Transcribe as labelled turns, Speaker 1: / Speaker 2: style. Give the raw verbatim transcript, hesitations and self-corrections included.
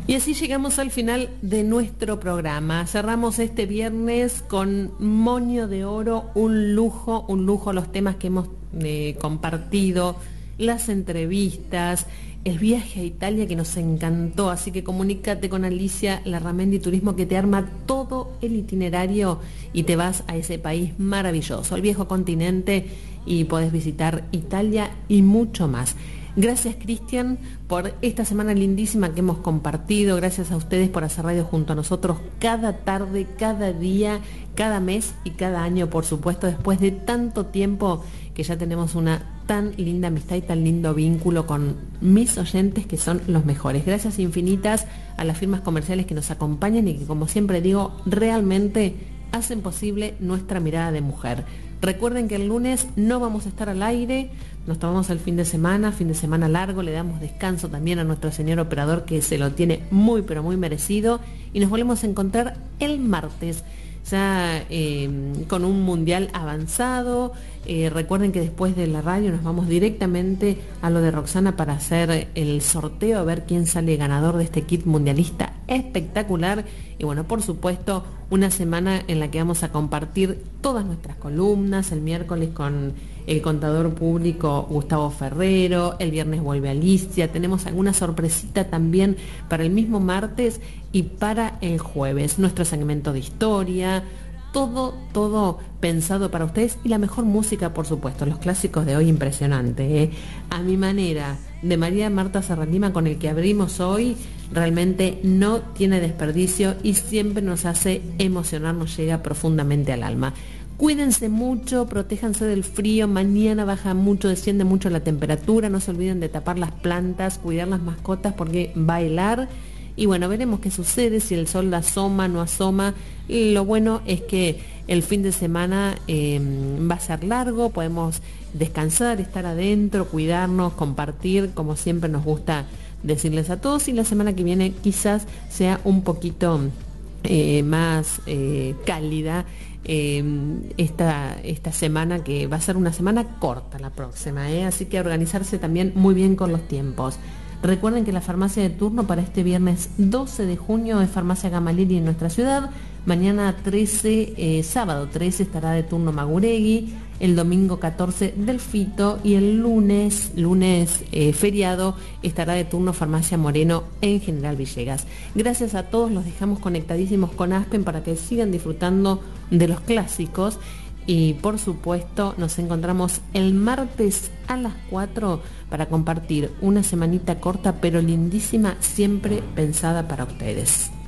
Speaker 1: Y así llegamos al final de nuestro programa. Cerramos este viernes con moño de oro, un lujo, un lujo los temas que hemos eh, compartido, las entrevistas, el viaje a Italia que nos encantó. Así que comunícate con Alicia Larramendi Turismo, que te arma todo el itinerario y te vas a ese país maravilloso, el viejo continente, y podés visitar Italia y mucho más. Gracias, Cristian, por esta semana lindísima que hemos compartido. Gracias a ustedes por hacer radio junto a nosotros cada tarde, cada día, cada mes y cada año, por supuesto, después de tanto tiempo que ya tenemos una tan linda amistad y tan lindo vínculo con mis oyentes, que son los mejores. Gracias infinitas a las firmas comerciales que nos acompañan y que, como siempre digo, realmente hacen posible nuestra mirada de mujer. Recuerden que el lunes no vamos a estar al aire, nos tomamos el fin de semana, fin de semana largo, le damos descanso también a nuestro señor operador, que se lo tiene muy pero muy merecido, y nos volvemos a encontrar el martes, ya eh, con un mundial avanzado. Eh, recuerden que después de la radio nos vamos directamente a lo de Roxana para hacer el sorteo, a ver quién sale ganador de este kit mundialista espectacular. Y bueno, por supuesto, una semana en la que vamos a compartir todas nuestras columnas, el miércoles con el contador público Gustavo Ferrero, el viernes vuelve Alicia, tenemos alguna sorpresita también para el mismo martes y para el jueves, nuestro segmento de historia, todo, todo pensado para ustedes, y la mejor música, por supuesto, los clásicos de hoy impresionantes, ¿eh? A mi manera, de María Marta Serralima, con el que abrimos hoy, realmente no tiene desperdicio y siempre nos hace emocionar, nos llega profundamente al alma. Cuídense mucho, protéjanse del frío, mañana baja mucho, desciende mucho la temperatura, no se olviden de tapar las plantas, cuidar las mascotas porque va a helar. Y bueno, veremos qué sucede, si el sol asoma, no asoma. Lo bueno es que el fin de semana eh, va a ser largo, podemos descansar, estar adentro, cuidarnos, compartir, como siempre nos gusta decirles a todos. Y la semana que viene quizás sea un poquito eh, más eh, cálida eh, esta, esta semana, que va a ser una semana corta la próxima, ¿eh? Así que organizarse también muy bien con los tiempos. Recuerden que la farmacia de turno para este viernes doce de junio es Farmacia Gamalieri en nuestra ciudad. Mañana trece, eh, sábado trece estará de turno Maguregui, el domingo catorce Delfito, y el lunes, lunes eh, feriado, estará de turno Farmacia Moreno en General Villegas. Gracias a todos, los dejamos conectadísimos con Aspen para que sigan disfrutando de los clásicos. Y por supuesto nos encontramos el martes a las cuatro para compartir una semanita corta pero lindísima, siempre pensada para ustedes.